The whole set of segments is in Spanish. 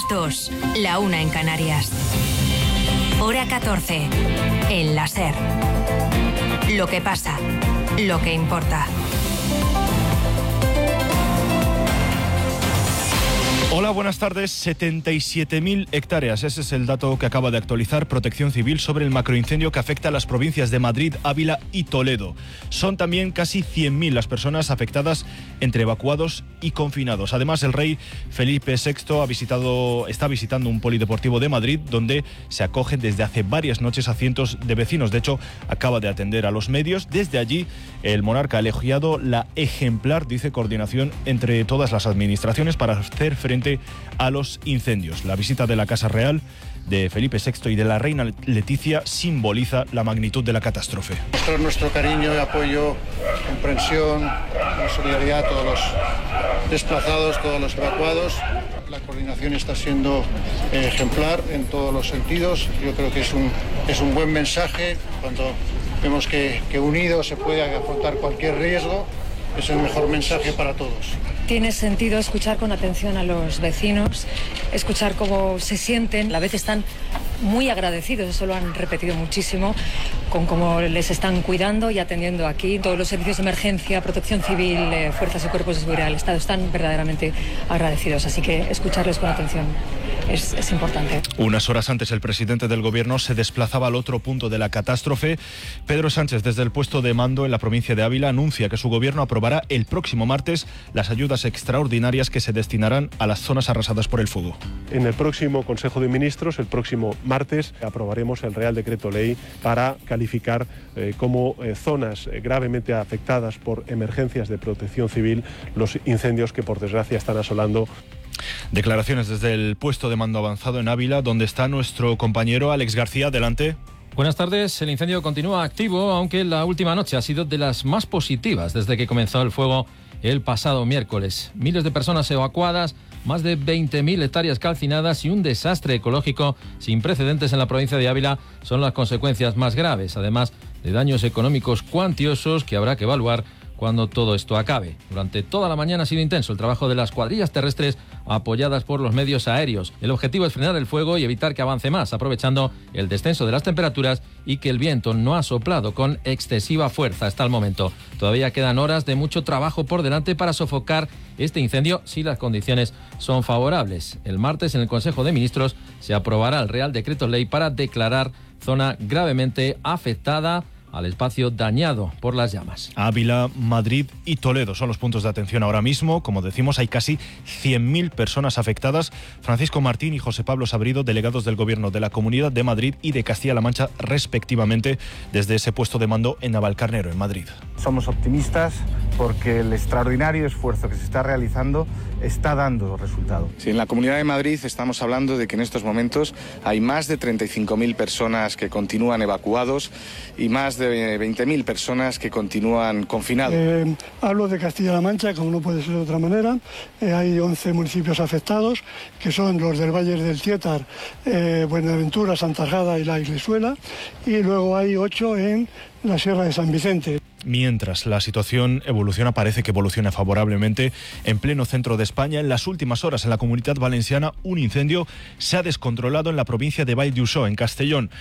las 2, la 1 en Canarias. Hora 14, en la SER. Lo que pasa, lo que importa. Hola, buenas tardes. 77.000 hectáreas. Ese es el dato que acaba de actualizar Protección Civil sobre el macroincendio que afecta a las provincias de Madrid, Ávila y Toledo. Son también casi 100.000 las personas afectadas entre evacuados y confinados. Además, el rey Felipe VI está visitando un polideportivo de Madrid donde se acogen desde hace varias noches a cientos de vecinos. De hecho, acaba de atender a los medios. Desde allí, el monarca ha elogiado la ejemplar, dice, coordinación entre todas las administraciones para hacer frente a los incendios. La visita de la Casa Real de Felipe VI y de la reina Leticia simboliza la magnitud de la catástrofe. Mostrar nuestro cariño y apoyo, comprensión, solidaridad a todos los desplazados, todos los evacuados. La coordinación está siendo ejemplar en todos los sentidos. Yo creo que es un buen mensaje cuando vemos que unidos se puede afrontar cualquier riesgo. Es el mejor mensaje para todos. Tiene sentido escuchar con atención a los vecinos, escuchar cómo se sienten. A veces están muy agradecidos, eso lo han repetido muchísimo, con cómo les están cuidando y atendiendo aquí. Todos los servicios de emergencia, protección civil, fuerzas y cuerpos de seguridad del Estado están verdaderamente agradecidos. Así que escucharles con atención es importante. Unas horas antes, el presidente del Gobierno se desplazaba al otro punto de la catástrofe. Pedro Sánchez, desde el puesto de mando en la provincia de Ávila, anuncia que su Gobierno aprobará el próximo martes las ayudas extraordinarias que se destinarán a las zonas arrasadas por el fuego. En el próximo Consejo de Ministros, el próximo martes, aprobaremos el Real Decreto Ley para calificar como zonas gravemente afectadas por emergencias de protección civil los incendios que, por desgracia, están asolando. Declaraciones desde el puesto de mando avanzado en Ávila, donde está nuestro compañero Alex García. Adelante. Buenas tardes. El incendio continúa activo, aunque la última noche ha sido de las más positivas desde que comenzó el fuego el pasado miércoles. Miles de personas evacuadas, más de 20.000 hectáreas calcinadas y un desastre ecológico sin precedentes en la provincia de Ávila son las consecuencias más graves, además de daños económicos cuantiosos que habrá que evaluar cuando todo esto acabe. Durante toda la mañana ha sido intenso el trabajo de las cuadrillas terrestres apoyadas por los medios aéreos. El objetivo es frenar el fuego y evitar que avance más, aprovechando el descenso de las temperaturas y que el viento no ha soplado con excesiva fuerza hasta el momento. Todavía quedan horas de mucho trabajo por delante para sofocar este incendio si las condiciones son favorables. El martes en el Consejo de Ministros se aprobará el Real Decreto Ley para declarar zona gravemente afectada al espacio dañado por las llamas. Ávila, Madrid y Toledo son los puntos de atención ahora mismo. Como decimos, hay casi 100.000 personas afectadas. Francisco Martín y José Pablo Sabrido, delegados del Gobierno de la Comunidad de Madrid y de Castilla-La Mancha, respectivamente, desde ese puesto de mando en Navalcarnero, en Madrid. Somos optimistas porque el extraordinario esfuerzo que se está realizando está dando resultado. Sí, en la Comunidad de Madrid estamos hablando de que en estos momentos hay más de 35.000 personas que continúan evacuados y más de 20.000 personas que continúan confinados. Hablo de Castilla-La Mancha, como no puede ser de otra manera. Hay 11 municipios afectados, que son los del Valle del Tietar, Buenaventura, Santa Jada y La Iglesuela, y luego hay 8 en la Sierra de San Vicente. Mientras la situación evoluciona, parece que evoluciona favorablemente en pleno centro de España. En las últimas horas en la Comunidad Valenciana un incendio se ha descontrolado en la provincia de Vall d'Uixó, en Castellón.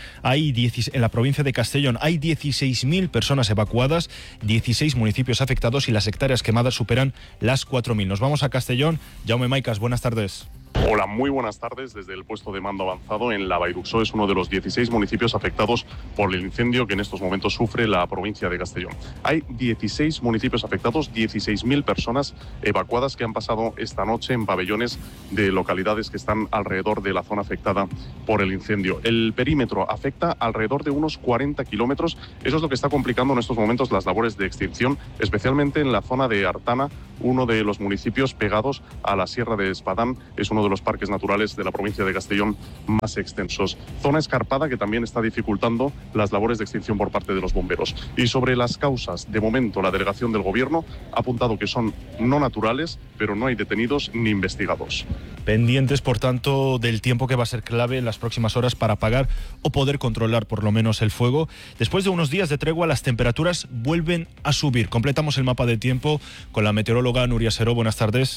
En la provincia de Castellón hay 16.000 personas evacuadas, 16 municipios afectados y las hectáreas quemadas superan las 4.000. Nos vamos a Castellón. Jaume Maicas, buenas tardes. Hola, muy buenas tardes. Desde el puesto de mando avanzado en la Vall d'Uixó es uno de los 16 municipios afectados por el incendio que en estos momentos sufre la provincia de Castellón. Hay 16 municipios afectados, 16.000 personas evacuadas que han pasado esta noche en pabellones de localidades que están alrededor de la zona afectada por el incendio. El perímetro afecta alrededor de unos 40 kilómetros. Eso es lo que está complicando en estos momentos las labores de extinción, especialmente en la zona de Artana, uno de los municipios pegados a la Sierra de Espadán. Es uno de los parques naturales de la provincia de Castellón más extensos. Zona escarpada que también está dificultando las labores de extinción por parte de los bomberos. Y sobre las causas, de momento la delegación del Gobierno ha apuntado que son no naturales, pero no hay detenidos ni investigados. Pendientes, por tanto, del tiempo que va a ser clave en las próximas horas para apagar o poder controlar por lo menos el fuego. Después de unos días de tregua, las temperaturas vuelven a subir. Completamos el mapa de tiempo con la meteoróloga Nuria Seró. Buenas tardes.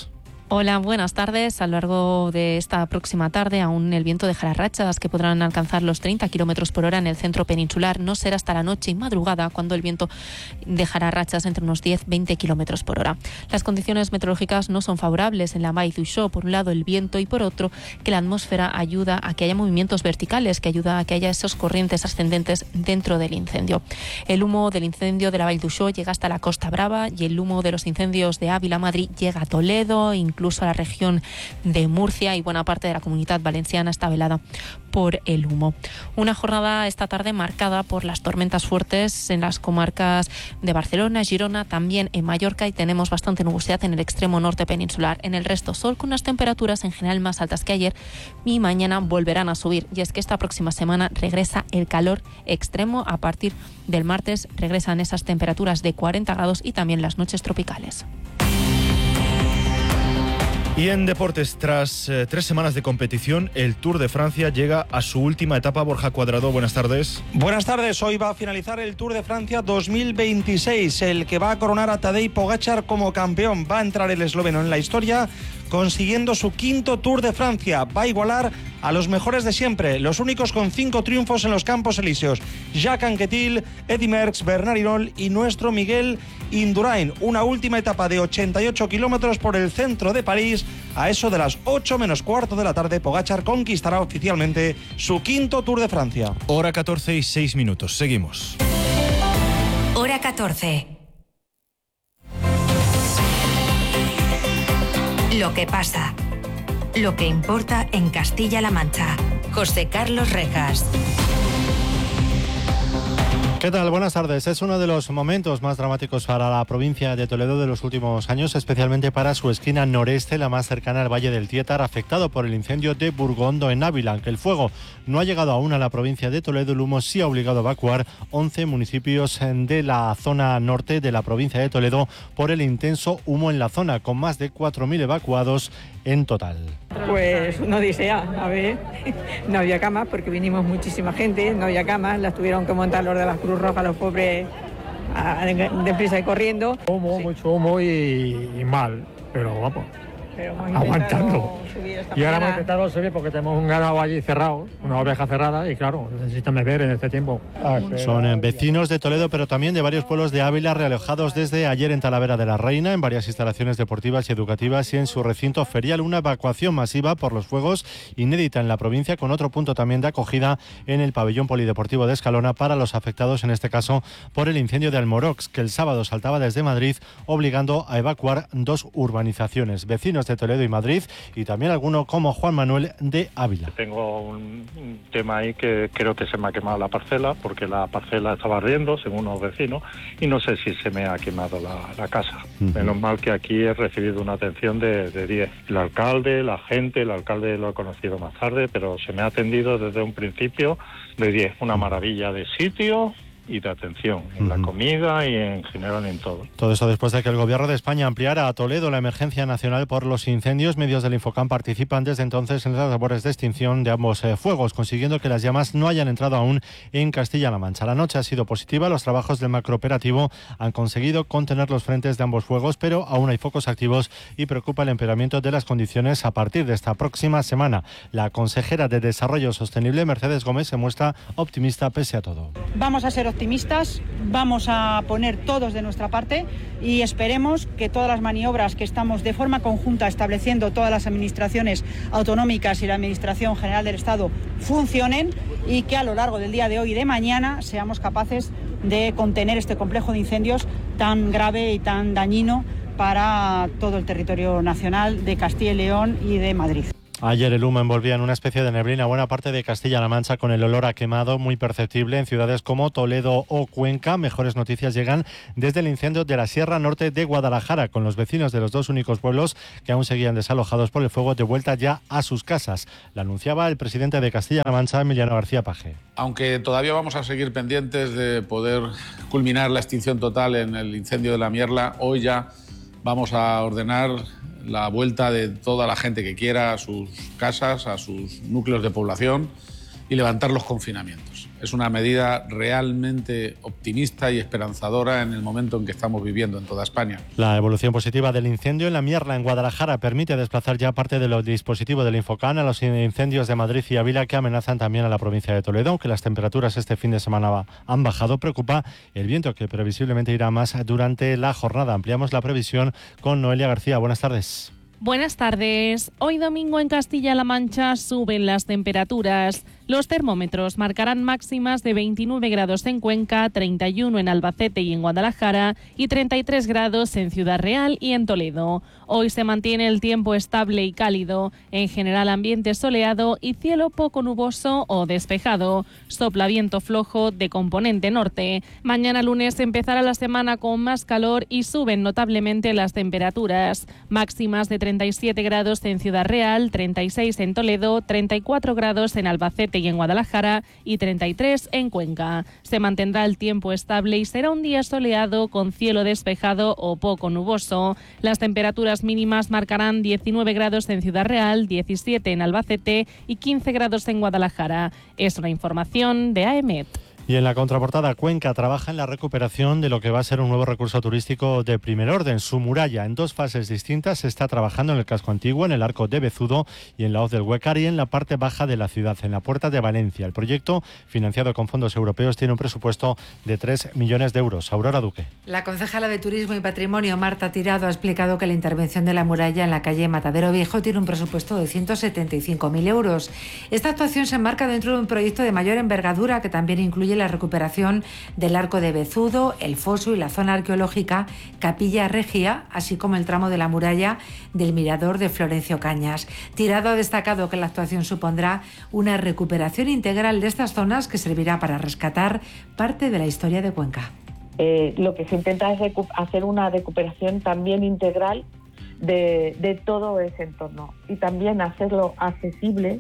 Hola, buenas tardes. A lo largo de esta próxima tarde aún el viento dejará rachas que podrán alcanzar los 30 km por hora en el centro peninsular. No será hasta la noche y madrugada cuando el viento dejará rachas entre unos 10-20 km por hora. Las condiciones meteorológicas no son favorables en la Vall d'Uixó. Por un lado el viento y por otro que la atmósfera ayuda a que haya movimientos verticales, que ayuda a que haya esos corrientes ascendentes dentro del incendio. El humo del incendio de la Vall d'Uixó llega hasta la Costa Brava y el humo de los incendios de Ávila, Madrid, llega a Toledo, incluso a la región de Murcia, y buena parte de la Comunidad Valenciana está velada por el humo. Una jornada esta tarde marcada por las tormentas fuertes en las comarcas de Barcelona, Girona, también en Mallorca, y tenemos bastante nubosidad en el extremo norte peninsular. En el resto sol, con unas temperaturas en general más altas que ayer, y mañana volverán a subir. Y es que esta próxima semana regresa el calor extremo. A partir del martes regresan esas temperaturas de 40 grados y también las noches tropicales. Y en deportes, tras 3 semanas de competición, el Tour de Francia llega a su última etapa. Borja Cuadrado, buenas tardes. Buenas tardes, hoy va a finalizar el Tour de Francia 2026, el que va a coronar a Tadej Pogačar como campeón. Va a entrar el esloveno en la historia, consiguiendo su 5º Tour de Francia. Va a igualar a los mejores de siempre, los únicos con 5 triunfos en los Campos Elíseos: Jacques Anquetil, Eddy Merckx, Bernard Hinault y nuestro Miguel Indurain. Una última etapa de 88 kilómetros por el centro de París. A eso de las 8 menos cuarto de la tarde, Pogačar conquistará oficialmente su 5º Tour de Francia. Hora 14 y 6 minutos. Seguimos. Hora 14. Lo que pasa. Lo que importa en Castilla-La Mancha. José Carlos Rejas. ¿Qué tal? Buenas tardes. Es uno de los momentos más dramáticos para la provincia de Toledo de los últimos años, especialmente para su esquina noreste, la más cercana al Valle del Tietar, afectado por el incendio de Burgondo en Ávila. Aunque el fuego no ha llegado aún a la provincia de Toledo, el humo sí ha obligado a evacuar 11 municipios de la zona norte de la provincia de Toledo por el intenso humo en la zona, con más de 4.000 evacuados en total. Pues una odisea, a ver, no había camas porque vinimos muchísima gente, no había camas, las tuvieron que montar los de la Cruz Roja, los pobres, deprisa y corriendo. Humo, sí. Mucho humo y mal, pero vamos, aguantando. Y ahora hemos intentado subir porque tenemos un ganado allí cerrado, una oveja cerrada, y claro, necesitan beber en este tiempo. Son vecinos de Toledo, pero también de varios pueblos de Ávila, realojados desde ayer en Talavera de la Reina, en varias instalaciones deportivas y educativas y en su recinto ferial. Una evacuación masiva por los fuegos, inédita en la provincia, con otro punto también de acogida en el pabellón polideportivo de Escalona para los afectados, en este caso por el incendio de Almorox, que el sábado saltaba desde Madrid, obligando a evacuar 2 urbanizaciones. Vecinos de Toledo y Madrid, y también alguno como Juan Manuel de Ávila. Tengo un tema ahí que creo que se me ha quemado la parcela, porque la parcela estaba ardiendo, según los vecinos, y no sé si se me ha quemado la casa. Menos mal que aquí he recibido una atención de 10. El alcalde lo he conocido más tarde, pero se me ha atendido desde un principio de 10. Una maravilla de sitio y de atención en la comida y en general en todo. Todo eso después de que el Gobierno de España ampliara a Toledo la emergencia nacional por los incendios. Medios del Infocam participan desde entonces en las labores de extinción de ambos fuegos, consiguiendo que las llamas no hayan entrado aún en Castilla-La Mancha. La noche ha sido positiva, los trabajos del macrooperativo han conseguido contener los frentes de ambos fuegos, pero aún hay focos activos y preocupa el empeoramiento de las condiciones a partir de esta próxima semana. La consejera de Desarrollo Sostenible, Mercedes Gómez, se muestra optimista pese a todo. Vamos a ser optimistas, vamos a poner todos de nuestra parte y esperemos que todas las maniobras que estamos de forma conjunta estableciendo todas las administraciones autonómicas y la Administración General del Estado funcionen, y que a lo largo del día de hoy y de mañana seamos capaces de contener este complejo de incendios tan grave y tan dañino para todo el territorio nacional de Castilla y León y de Madrid. Ayer el humo envolvía en una especie de neblina buena parte de Castilla-La Mancha, con el olor a quemado muy perceptible en ciudades como Toledo o Cuenca. Mejores noticias llegan desde el incendio de la Sierra Norte de Guadalajara, con los vecinos de los 2 únicos pueblos que aún seguían desalojados por el fuego de vuelta ya a sus casas. Lo anunciaba el presidente de Castilla-La Mancha, Emiliano García Paje. Aunque todavía vamos a seguir pendientes de poder culminar la extinción total en el incendio de la Mierla, hoy ya vamos a ordenar la vuelta de toda la gente que quiera a sus casas, a sus núcleos de población, y levantar los confinamientos. Es una medida realmente optimista y esperanzadora en el momento en que estamos viviendo en toda España. La evolución positiva del incendio en la Mierla, en Guadalajara, permite desplazar ya parte de los dispositivos del Infocan a los incendios de Madrid y Ávila, que amenazan también a la provincia de Toledo. Aunque las temperaturas este fin de semana han bajado, preocupa el viento, que previsiblemente irá más durante la jornada. Ampliamos la previsión con Noelia García. Buenas tardes. Buenas tardes. Hoy domingo en Castilla-La Mancha suben las temperaturas. Los termómetros marcarán máximas de 29 grados en Cuenca, 31 en Albacete y en Guadalajara y 33 grados en Ciudad Real y en Toledo. Hoy se mantiene el tiempo estable y cálido, en general ambiente soleado y cielo poco nuboso o despejado. Sopla viento flojo de componente norte. Mañana lunes empezará la semana con más calor y suben notablemente las temperaturas. Máximas de 37 grados en Ciudad Real, 36 en Toledo, 34 grados en Albacete y en Guadalajara y 33 en Cuenca. Se mantendrá el tiempo estable y será un día soleado con cielo despejado o poco nuboso. Las temperaturas mínimas marcarán 19 grados en Ciudad Real, 17 en Albacete y 15 grados en Guadalajara. Es una información de AEMET. Y en la contraportada, Cuenca trabaja en la recuperación de lo que va a ser un nuevo recurso turístico de primer orden, su muralla. En dos fases distintas se está trabajando en el casco antiguo, en el arco de Bezudo y en la hoz del Huécar, y en la parte baja de la ciudad, en la Puerta de Valencia. El proyecto, financiado con fondos europeos, tiene un presupuesto de 3 millones de euros. Aurora Duque. La concejala de Turismo y Patrimonio, Marta Tirado, ha explicado que la intervención de la muralla en la calle Matadero Viejo tiene un presupuesto de 175.000 euros. Esta actuación se enmarca dentro de un proyecto de mayor envergadura que también incluye la recuperación del arco de Bezudo, el foso y la zona arqueológica Capilla Regia, así como el tramo de la muralla del mirador de Florencio Cañas. Tirado ha destacado que la actuación supondrá una recuperación integral de estas zonas que servirá para rescatar parte de la historia de Cuenca. Lo que se intenta es hacer una recuperación también integral de todo ese entorno y también hacerlo accesible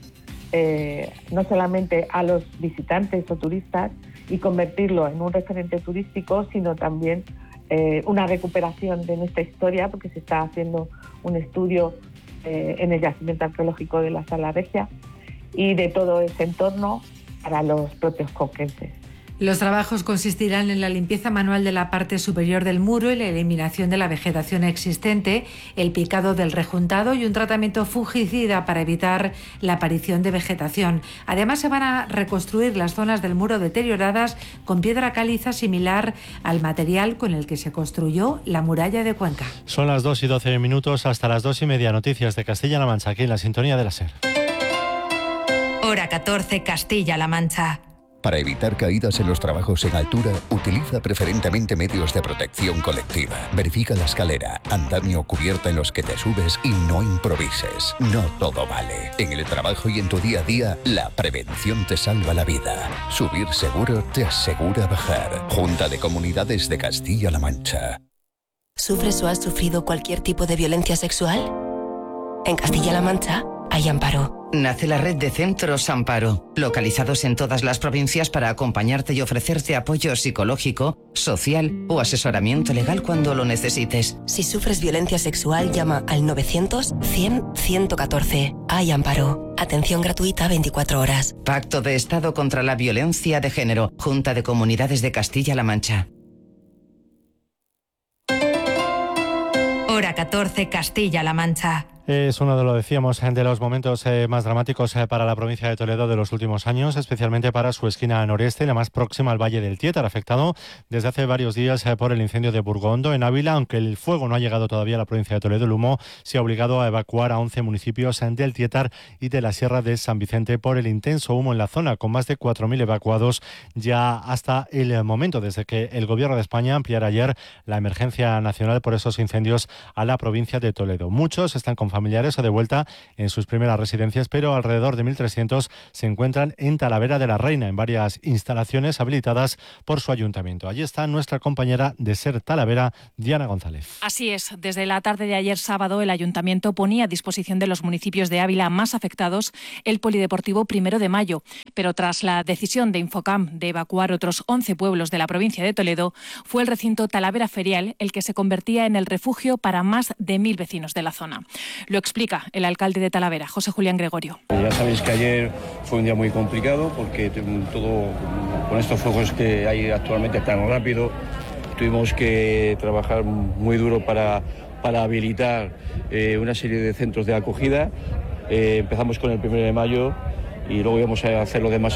no solamente a los visitantes o turistas y convertirlo en un referente turístico, sino también una recuperación de nuestra historia, porque se está haciendo un estudio en el yacimiento arqueológico de la Sala Regia y de todo ese entorno para los propios conquenses. Los trabajos consistirán en la limpieza manual de la parte superior del muro y la eliminación de la vegetación existente, el picado del rejuntado y un tratamiento fungicida para evitar la aparición de vegetación. Además, se van a reconstruir las zonas del muro deterioradas con piedra caliza similar al material con el que se construyó la muralla de Cuenca. Son las 2:12 minutos, hasta las 2:30. Noticias de Castilla-La Mancha, aquí en la sintonía de la SER. Hora 14, Castilla-La Mancha. Para evitar caídas en los trabajos en altura, utiliza preferentemente medios de protección colectiva. Verifica la escalera, andamio o cubierta en los que te subes y no improvises. No todo vale. En el trabajo y en tu día a día, la prevención te salva la vida. Subir seguro te asegura bajar. Junta de Comunidades de Castilla-La Mancha. ¿Sufres o has sufrido cualquier tipo de violencia sexual? En Castilla-La Mancha hay Amparo. Nace la red de centros Amparo, localizados en todas las provincias para acompañarte y ofrecerte apoyo psicológico, social o asesoramiento legal cuando lo necesites. Si sufres violencia sexual, llama al 900-100-114. Hay Amparo. Atención gratuita 24 horas. Pacto de Estado contra la Violencia de Género. Junta de Comunidades de Castilla-La Mancha. Hora 14, Castilla-La Mancha. Es uno de, lo decíamos, de los momentos más dramáticos para la provincia de Toledo de los últimos años, especialmente para su esquina noreste, la más próxima al Valle del Tietar, afectado desde hace varios días por el incendio de Burgondo en Ávila. Aunque el fuego no ha llegado todavía a la provincia de Toledo, el humo se ha obligado a evacuar a 11 municipios del Tietar y de la Sierra de San Vicente por el intenso humo en la zona, con más de 4.000 evacuados ya hasta el momento, desde que el Gobierno de España ampliara ayer la emergencia nacional por esos incendios a la provincia de Toledo. Muchos están con familiares o de vuelta en sus primeras residencias, pero alrededor de 1.300 se encuentran en Talavera de la Reina, en varias instalaciones habilitadas por su ayuntamiento. Allí está nuestra compañera de SER Talavera, Diana González. Así es, desde la tarde de ayer sábado el ayuntamiento ponía a disposición de los municipios de Ávila más afectados el polideportivo 1 de Mayo, pero tras la decisión de Infocam de evacuar otros 11 pueblos de la provincia de Toledo, fue el recinto Talavera Ferial el que se convertía en el refugio para más de 1.000 vecinos de la zona. Lo explica el alcalde de Talavera, José Julián Gregorio. Ya sabéis que ayer fue un día muy complicado porque todo con estos fuegos que hay actualmente tan rápido, tuvimos que trabajar muy duro para habilitar una serie de centros de acogida. Empezamos con el 1 de mayo y luego íbamos a hacer los demás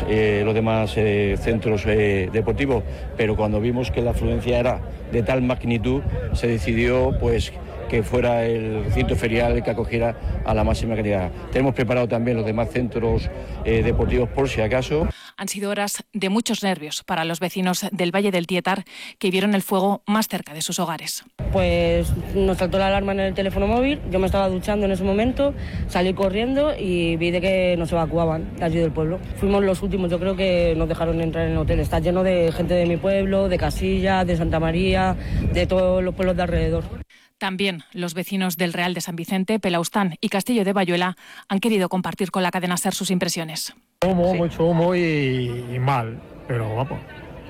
centros deportivos, pero cuando vimos que la afluencia era de tal magnitud, se decidió pues que fuera el recinto ferial el que acogiera a la máxima cantidad. Tenemos preparado también los demás centros deportivos por si acaso. Han sido horas de muchos nervios para los vecinos del Valle del Tietar, que vieron el fuego más cerca de sus hogares. Pues nos saltó la alarma en el teléfono móvil, yo me estaba duchando en ese momento, salí corriendo y vi de que nos evacuaban de allí del pueblo. Fuimos los últimos, yo creo que nos dejaron entrar en el hotel. Está lleno de gente de mi pueblo, de Casillas, de Santa María, de todos los pueblos de alrededor. También los vecinos del Real de San Vicente, Pelaustán y Castillo de Bayuela han querido compartir con la cadena SER sus impresiones. Mucho humo y mal, pero vamos,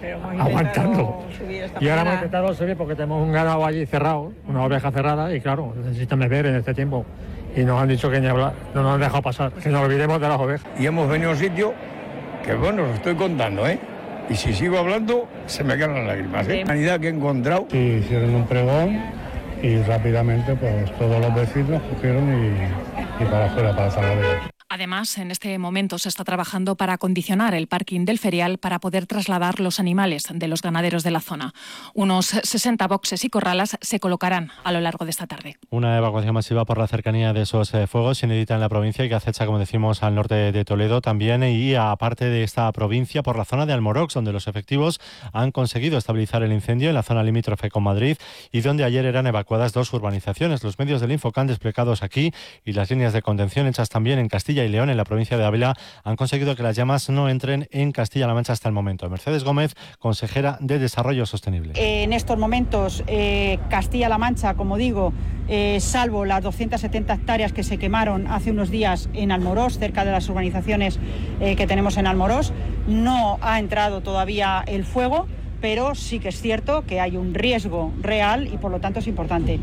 aguantando. Y ahora hemos intentado subir porque tenemos un ganado allí cerrado, una oveja cerrada, y claro, necesitan beber en este tiempo. Y nos han dicho que ni hablar, no nos han dejado pasar, que nos olvidemos de las ovejas. Y hemos venido a un sitio que, bueno, os estoy contando, y si sigo hablando, se me caen las lágrimas, La sanidad que he encontrado. Sí, hicieron un pregón y rápidamente pues todos los vecinos cogieron y para afuera, para Talavera. Además, en este momento se está trabajando para acondicionar el parking del ferial para poder trasladar los animales de los ganaderos de la zona. Unos 60 boxes y corralas se colocarán a lo largo de esta tarde. Una evacuación masiva por la cercanía de esos fuegos inédita en la provincia y que acecha, como decimos, al norte de Toledo también, y aparte de esta provincia, por la zona de Almorox, donde los efectivos han conseguido estabilizar el incendio en la zona limítrofe con Madrid y donde ayer eran evacuadas 2 urbanizaciones. Los medios del Infocam desplegados aquí y las líneas de contención hechas también en Castilla y León, en la provincia de Ávila, han conseguido que las llamas no entren en Castilla-La Mancha hasta el momento. Mercedes Gómez, consejera de Desarrollo Sostenible. En estos momentos, Castilla-La Mancha, como digo, salvo las 270 hectáreas que se quemaron hace unos días en Almorox, cerca de las urbanizaciones que tenemos en Almorox, no ha entrado todavía el fuego, pero sí que es cierto que hay un riesgo real y por lo tanto es importante.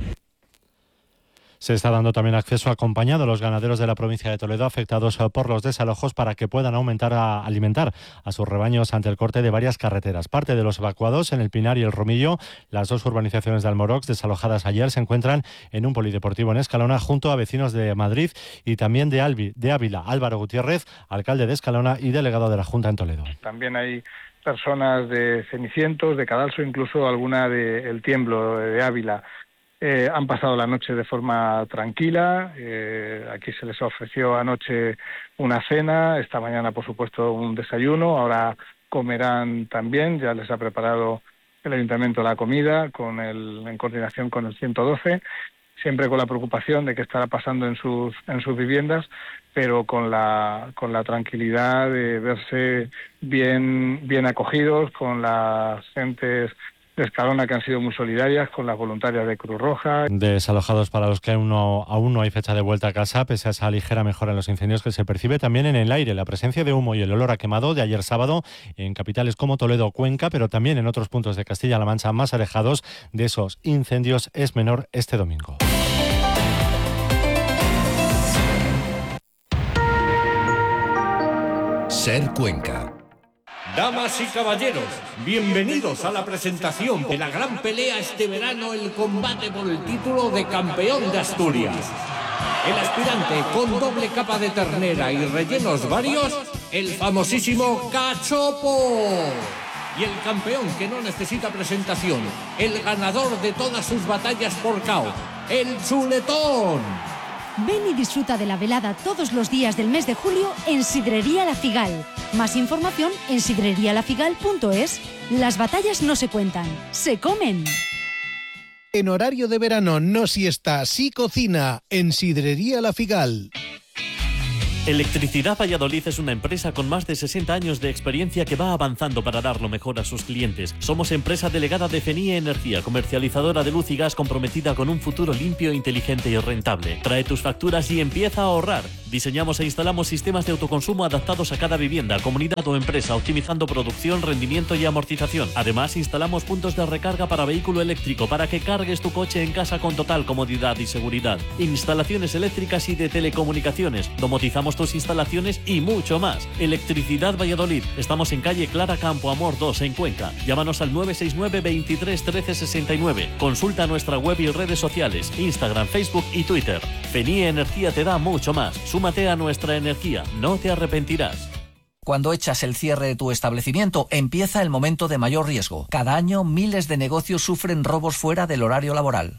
Se está dando también acceso acompañado a los ganaderos de la provincia de Toledo afectados por los desalojos para que puedan alimentar a sus rebaños ante el corte de varias carreteras. Parte de los evacuados en el Pinar y el Romillo, las 2 urbanizaciones de Almorox desalojadas ayer, se encuentran en un polideportivo en Escalona junto a vecinos de Madrid y también de Ávila. Álvaro Gutiérrez, alcalde de Escalona y delegado de la Junta en Toledo. También hay personas de Cenicientos, de Cadalso, incluso alguna de El Tiemblo, de Ávila. Han pasado la noche de forma tranquila, aquí se les ofreció anoche una cena, esta mañana por supuesto un desayuno, ahora comerán también, ya les ha preparado el Ayuntamiento la comida en coordinación con el 112, siempre con la preocupación de qué estará pasando en sus viviendas, pero con la tranquilidad de verse bien acogidos, con las gentes de Escalona que han sido muy solidarias, con las voluntarias de Cruz Roja. Desalojados para los que aún no hay fecha de vuelta a casa, pese a esa ligera mejora en los incendios que se percibe también en el aire. La presencia de humo y el olor a quemado de ayer sábado en capitales como Toledo o Cuenca, pero también en otros puntos de Castilla-La Mancha más alejados de esos incendios, es menor este domingo. SER Cuenca. Damas y caballeros, bienvenidos a la presentación de la gran pelea este verano, el combate por el título de campeón de Asturias. El aspirante con doble capa de ternera y rellenos varios, el famosísimo Cachopo. Y el campeón que no necesita presentación, el ganador de todas sus batallas por KO, el Chuletón. Ven y disfruta de la velada todos los días del mes de julio en Sidrería La Figal. Más información en sidrerialafigal.es. Las batallas no se cuentan, se comen. En horario de verano, no siesta, sí cocina, en Sidrería La Figal. Electricidad Valladolid es una empresa con más de 60 años de experiencia que va avanzando para dar lo mejor a sus clientes. Somos empresa delegada de FENIE Energía, comercializadora de luz y gas comprometida con un futuro limpio, inteligente y rentable. Trae tus facturas y empieza a ahorrar. Diseñamos e instalamos sistemas de autoconsumo adaptados a cada vivienda, comunidad o empresa, optimizando producción, rendimiento y amortización. Además, instalamos puntos de recarga para vehículo eléctrico para que cargues tu coche en casa con total comodidad y seguridad. Instalaciones eléctricas y de telecomunicaciones. Domotizamos tus instalaciones y mucho más. Electricidad Valladolid. Estamos en calle Clara Campo Amor 2 en Cuenca. Llámanos al 969 23 13 69. Consulta nuestra web y redes sociales, Instagram, Facebook y Twitter. FENIE Energía te da mucho más. Súmate a nuestra energía. No te arrepentirás. Cuando echas el cierre de tu establecimiento, empieza el momento de mayor riesgo. Cada año, miles de negocios sufren robos fuera del horario laboral.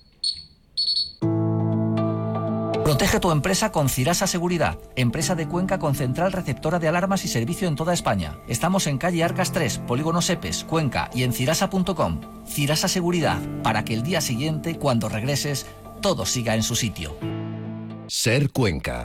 Protege tu empresa con Cirasa Seguridad, empresa de Cuenca con central receptora de alarmas y servicio en toda España. Estamos en calle Arcas 3, Polígono Sepes, Cuenca y en cirasa.com. Cirasa Seguridad, para que el día siguiente, cuando regreses, todo siga en su sitio. Ser Cuenca.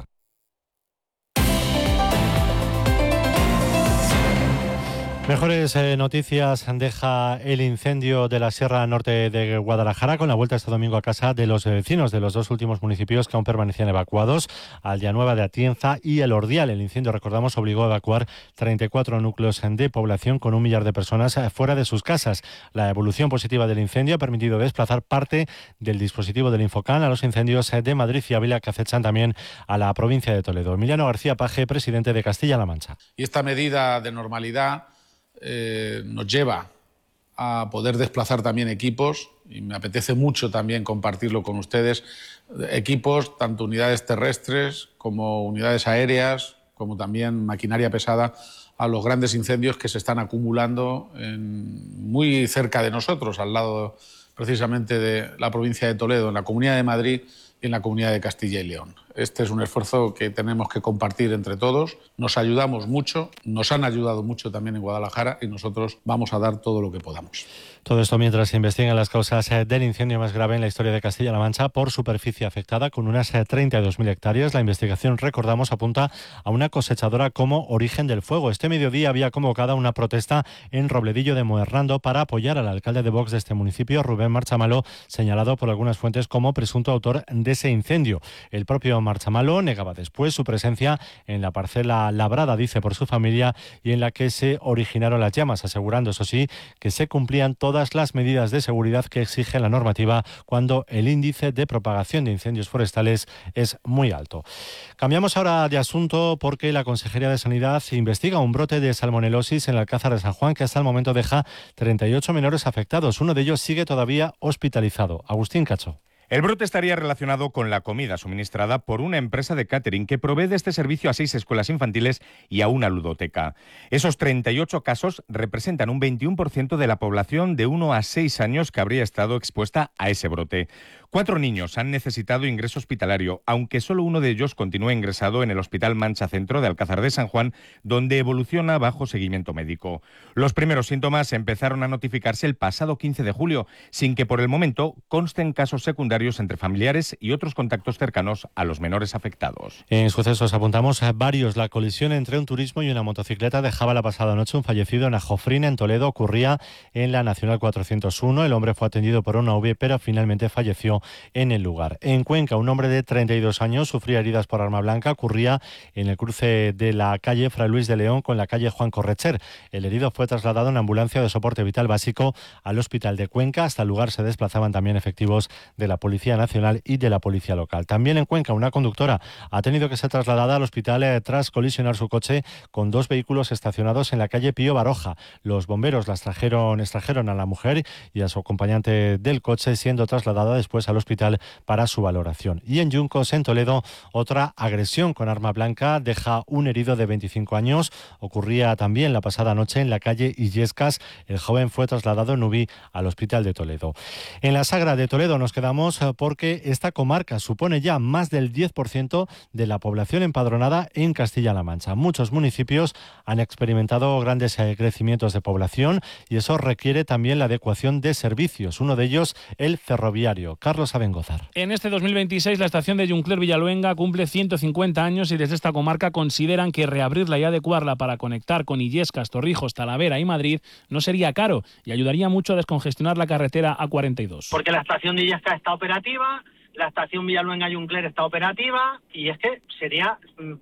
Mejores noticias deja el incendio de la Sierra Norte de Guadalajara con la vuelta este domingo a casa de los vecinos de los dos últimos municipios que aún permanecían evacuados, Aldeanueva de Atienza y El Ordial. El incendio, recordamos, obligó a evacuar 34 núcleos de población con 1 millar de personas fuera de sus casas. La evolución positiva del incendio ha permitido desplazar parte del dispositivo del Infocam a los incendios de Madrid y Ávila que acechan también a la provincia de Toledo. Emiliano García Paje, presidente de Castilla-La Mancha. Y esta medida de normalidad nos lleva a poder desplazar también equipos, y me apetece mucho también compartirlo con ustedes, equipos, tanto unidades terrestres como unidades aéreas, como también maquinaria pesada, a los grandes incendios que se están acumulando muy cerca de nosotros, al lado precisamente de la provincia de Toledo, en la Comunidad de Madrid y en la Comunidad de Castilla y León. Este es un esfuerzo que tenemos que compartir entre todos. Nos ayudamos mucho, nos han ayudado mucho también en Guadalajara y nosotros vamos a dar todo lo que podamos. Todo esto mientras se investigan las causas del incendio más grave en la historia de Castilla-La Mancha por superficie afectada, con unas 32.000 hectáreas. La investigación, recordamos, apunta a una cosechadora como origen del fuego. Este mediodía había convocada una protesta en Robledillo de Moerrando para apoyar al alcalde de Vox de este municipio, Rubén Marchamalo, señalado por algunas fuentes como presunto autor de ese incendio. El propio Marchamalo negaba después su presencia en la parcela labrada, dice, por su familia y en la que se originaron las llamas, asegurando, eso sí, que se cumplían todas las medidas de seguridad que exige la normativa cuando el índice de propagación de incendios forestales es muy alto. Cambiamos ahora de asunto porque la Consejería de Sanidad investiga un brote de salmonelosis en el Alcázar de San Juan que hasta el momento deja 38 menores afectados. Uno de ellos sigue todavía hospitalizado. Agustín Cacho. El brote estaría relacionado con la comida suministrada por una empresa de catering que provee de este servicio a 6 escuelas infantiles y a una ludoteca. Esos 38 casos representan un 21% de la población de 1 a 6 años que habría estado expuesta a ese brote. 4 niños han necesitado ingreso hospitalario, aunque solo uno de ellos continúa ingresado en el Hospital Mancha Centro de Alcázar de San Juan, donde evoluciona bajo seguimiento médico. Los primeros síntomas empezaron a notificarse el pasado 15 de julio, sin que por el momento consten casos secundarios entre familiares y otros contactos cercanos a los menores afectados. En sucesos apuntamos a varios. La colisión entre un turismo y una motocicleta dejaba la pasada noche un fallecido en Ajofrín, en Toledo. Ocurría en la Nacional 401. El hombre fue atendido por una UV, pero finalmente falleció en el lugar. En Cuenca, un hombre de 32 años sufría heridas por arma blanca. Ocurría en el cruce de la calle Fray Luis de León con la calle Juan Correcher. El herido fue trasladado en ambulancia de soporte vital básico al hospital de Cuenca. Hasta el lugar se desplazaban también efectivos de la Policía Nacional y de la Policía Local. También en Cuenca, una conductora ha tenido que ser trasladada al hospital tras colisionar su coche con 2 vehículos estacionados en la calle Pío Baroja. Los bomberos extrajeron a la mujer y a su acompañante del coche, siendo trasladada después al hospital para su valoración. Y en Yuncos, en Toledo, otra agresión con arma blanca deja un herido de 25 años. Ocurría también la pasada noche en la calle Illescas. El joven fue trasladado en UBI al hospital de Toledo. En la Sagra de Toledo nos quedamos atentos porque esta comarca supone ya más del 10% de la población empadronada en Castilla-La Mancha. Muchos municipios han experimentado grandes crecimientos de población y eso requiere también la adecuación de servicios, uno de ellos el ferroviario. Carlos Abengozar. En este 2026 la estación de Juncler-Villaluenga cumple 150 años y desde esta comarca consideran que reabrirla y adecuarla para conectar con Illescas, Torrijos, Talavera y Madrid no sería caro y ayudaría mucho a descongestionar la carretera A42. Porque la estación de Illescas está operativa, la estación Villaluenga-Juncler está operativa y es que sería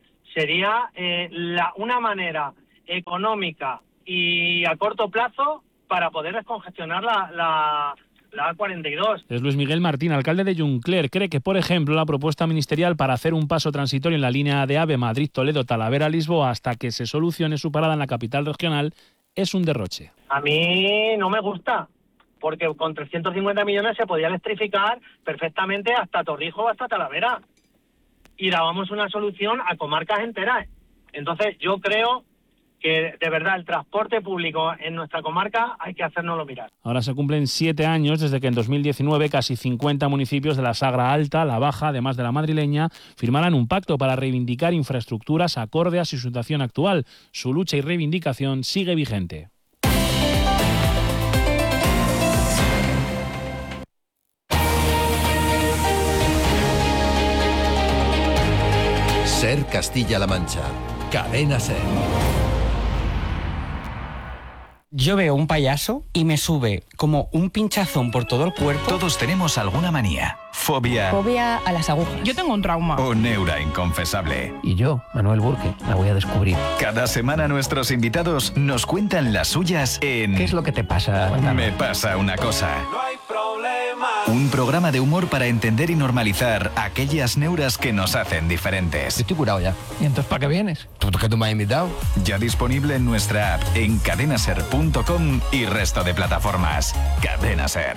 una manera económica y a corto plazo para poder descongestionar la A42. Es Luis Miguel Martín, alcalde de Juncler. Cree que, por ejemplo, la propuesta ministerial para hacer un paso transitorio en la línea de AVE Madrid-Toledo-Talavera-Lisboa hasta que se solucione su parada en la capital regional es un derroche. A mí no me gusta, porque con 350 millones se podía electrificar perfectamente hasta Torrijos o hasta Talavera y dábamos una solución a comarcas enteras. Entonces yo creo que de verdad el transporte público en nuestra comarca hay que hacérnoslo mirar. Ahora se cumplen 7 años desde que en 2019 casi 50 municipios de la Sagra Alta, la Baja, además de la madrileña, firmaran un pacto para reivindicar infraestructuras acorde a su situación actual. Su lucha y reivindicación sigue vigente. Ser Castilla-La Mancha. Cadena Ser. Yo veo un payaso y me sube como un pinchazón por todo el cuerpo. Todos tenemos alguna manía. Fobia. Fobia a las agujas. Yo tengo un trauma. O neura inconfesable. Y yo, Manuel Burke, la voy a descubrir. Cada semana nuestros invitados nos cuentan las suyas en... ¿Qué es lo que te pasa? Me pasa una cosa. No hay problema. Un programa de humor para entender y normalizar aquellas neuras que nos hacen diferentes. Estoy curado ya. ¿Y entonces para qué vienes? ¿Tú que tú me has invitado? Ya disponible en nuestra app, en cadenaser.com y resto de plataformas. Cadena Ser.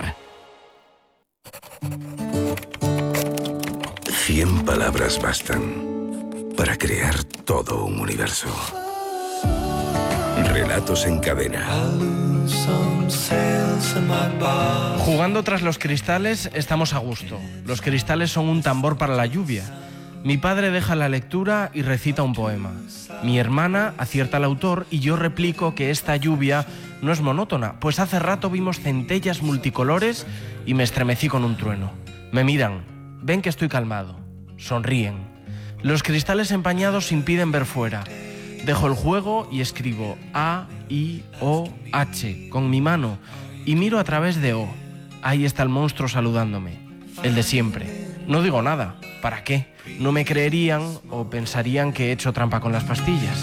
100 palabras bastan para crear todo un universo. Relatos en cadena. Jugando tras los cristales estamos a gusto. Los cristales son un tambor para la lluvia. Mi padre deja la lectura y recita un poema. Mi hermana acierta al autor y yo replico que esta lluvia no es monótona, pues hace rato vimos centellas multicolores y me estremecí con un trueno. Me miran, ven que estoy calmado, sonríen. Los cristales empañados impiden ver fuera. Dejo el juego y escribo A-I-O-H con mi mano y miro a través de O. Ahí está el monstruo saludándome, el de siempre. No digo nada, ¿para qué? No me creerían o pensarían que he hecho trampa con las pastillas.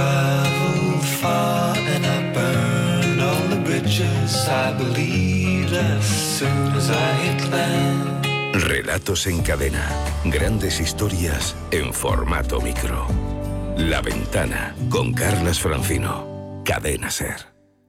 Relatos en cadena. Grandes historias en formato micro. La Ventana, con Carlas Francino. Cadena Ser.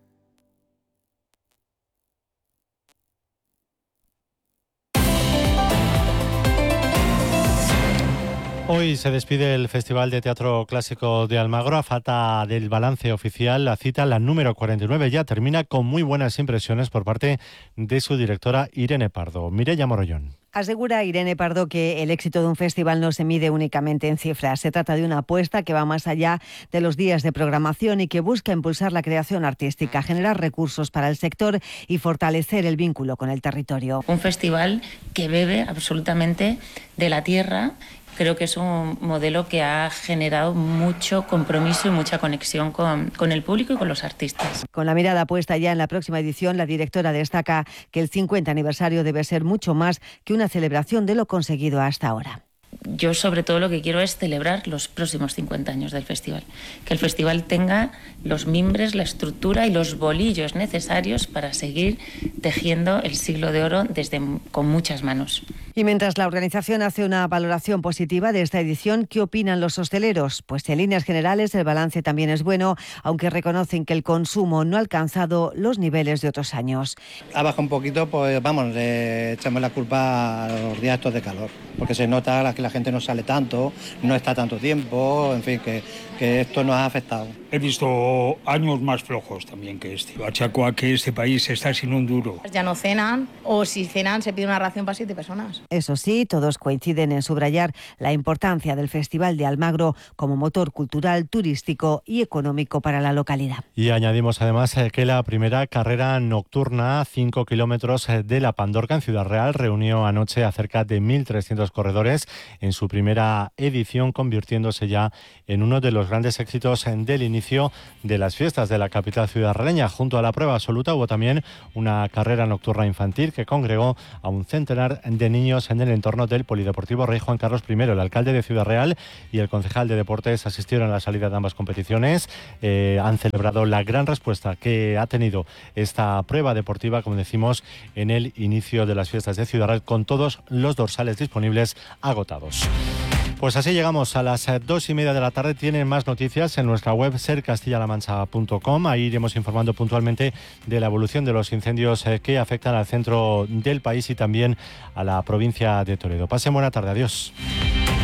Hoy se despide el Festival de Teatro Clásico de Almagro. A falta del balance oficial, la cita, la número 49, ya termina con muy buenas impresiones por parte de su directora Irene Pardo. Mireia Morollón. Asegura Irene Pardo que el éxito de un festival no se mide únicamente en cifras. Se trata de una apuesta que va más allá de los días de programación y que busca impulsar la creación artística, generar recursos para el sector y fortalecer el vínculo con el territorio. Un festival que bebe absolutamente de la tierra. Creo que es un modelo que ha generado mucho compromiso y mucha conexión con el público y con los artistas. Con la mirada puesta ya en la próxima edición, la directora destaca que el 50 aniversario debe ser mucho más que una celebración de lo conseguido hasta ahora. Yo sobre todo lo que quiero es celebrar los próximos 50 años del festival. Que el festival tenga los mimbres, la estructura y los bolillos necesarios para seguir tejiendo el siglo de oro con muchas manos. Y mientras la organización hace una valoración positiva de esta edición, ¿qué opinan los hosteleros? Pues en líneas generales el balance también es bueno, aunque reconocen que el consumo no ha alcanzado los niveles de otros años. Ha bajado un poquito, pues vamos, le echamos la culpa a los días estos de calor, porque se nota que la gente no sale tanto, no está tanto tiempo, en fin, que esto nos ha afectado. He visto años más flojos también que este. Lo achaco a que este país está sin un duro. Ya no cenan, o si cenan se pide una ración para 7 personas. Eso sí, todos coinciden en subrayar la importancia del Festival de Almagro como motor cultural, turístico y económico para la localidad. Y añadimos además que la primera carrera nocturna, 5 kilómetros de la Pandorca en Ciudad Real, reunió anoche a cerca de 1.300 corredores en su primera edición, convirtiéndose ya en uno de los grandes éxitos del inicio de las fiestas de la capital ciudadraleña. Junto a la prueba absoluta hubo también una carrera nocturna infantil que congregó a un centenar de niños en el entorno del Polideportivo Rey Juan Carlos I. El alcalde de Ciudad Real y el concejal de Deportes asistieron a la salida de ambas competiciones. Han celebrado la gran respuesta que ha tenido esta prueba deportiva, como decimos, en el inicio de las fiestas de Ciudad Real, con todos los dorsales disponibles agotados. Pues así llegamos a las 2:30 de la tarde. Tienen más noticias en nuestra web sercastillalamancha.com. Ahí iremos informando puntualmente de la evolución de los incendios que afectan al centro del país y también a la provincia de Toledo. Pasen buena tarde. Adiós.